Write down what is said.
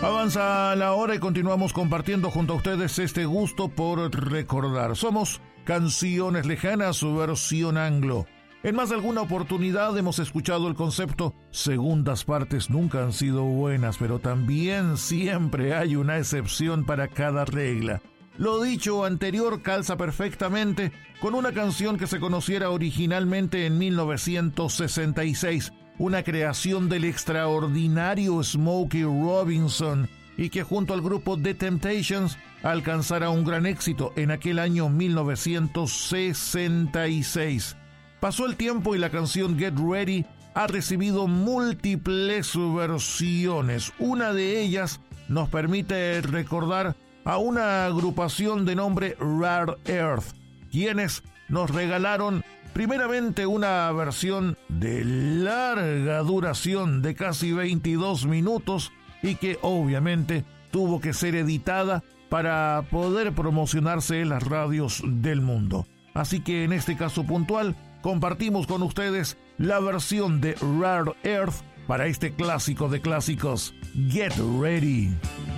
Avanza la hora y continuamos compartiendo junto a ustedes este gusto por recordar. Somos Canciones Lejanas, su versión anglo. En más de alguna oportunidad hemos escuchado el concepto segundas partes nunca han sido buenas, pero también siempre hay una excepción para cada regla. Lo dicho anterior calza perfectamente con una canción que se conociera originalmente en 1966, una creación del extraordinario Smokey Robinson, y que junto al grupo The Temptations alcanzara un gran éxito en aquel año 1966. Pasó el tiempo y la canción Get Ready ha recibido múltiples versiones. Una de ellas nos permite recordar a una agrupación de nombre Rare Earth, quienes nos regalaron primeramente una versión de larga duración de casi 22 minutos y que obviamente tuvo que ser editada para poder promocionarse en las radios del mundo. Así que en este caso puntual compartimos con ustedes la versión de Rare Earth para este clásico de clásicos, Get Ready.